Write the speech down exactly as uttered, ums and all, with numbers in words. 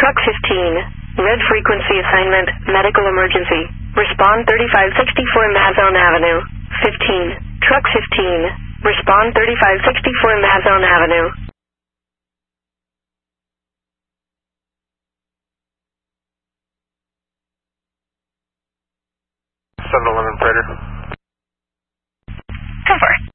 Truck fifteen, red frequency assignment, medical emergency. Respond thirty-five sixty-four Mazon Avenue. fifteen, Truck fifteen, respond thirty-five sixty-four Mazon Avenue. seven eleven Predator. Over.